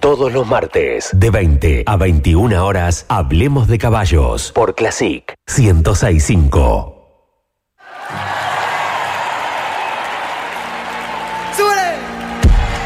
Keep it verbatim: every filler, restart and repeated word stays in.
Todos los martes, de veinte a veintiuna horas, hablemos de caballos por Classic ciento seis punto cinco.